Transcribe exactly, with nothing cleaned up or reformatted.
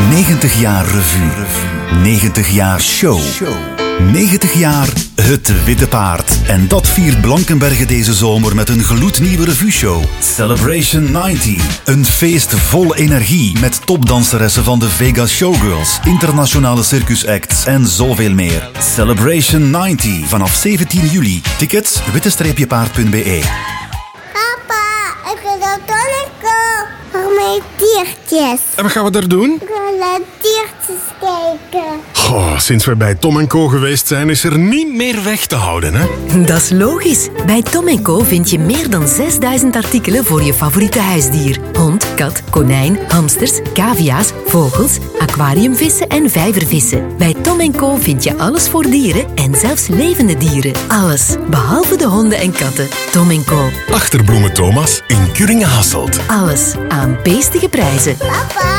negentig jaar revue. negentig jaar show. negentig jaar Het Witte Paard. En dat viert Blankenberge deze zomer met een gloednieuwe revueshow. Celebration negentig. Een feest vol energie met topdanseressen van de Vegas Showgirls, internationale circusacts en zoveel meer. Celebration negentig. Vanaf zeventien juli. Tickets witte paard punt be. Papa, ik wil naar Tonico. Voor mijn diertjes. En wat gaan we daar doen? Ik wil naar diertjes kijken. Goh, sinds we bij Tom en Co geweest zijn, is er niet meer weg te houden, hè? Dat is logisch. Bij Tom en Co vind je meer dan zesduizend artikelen voor je favoriete huisdier. Hond, kat, konijn, hamsters, cavia's, vogels, aquariumvissen en vijvervissen. Bij Tom en Co vind je alles voor dieren en zelfs levende dieren. Alles, behalve de honden en katten. Tom en Co. Achterbloemen Thomas in Kuringen-Hasselt. Alles aan beestige prijzen. Papa.